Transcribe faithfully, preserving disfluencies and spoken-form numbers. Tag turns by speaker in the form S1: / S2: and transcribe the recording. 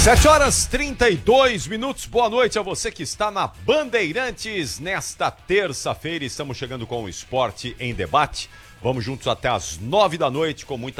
S1: sete horas e trinta e dois minutos, boa noite a você que está na Bandeirantes. Nesta terça-feira estamos chegando com o Esporte em Debate. Vamos juntos até as nove da noite com muita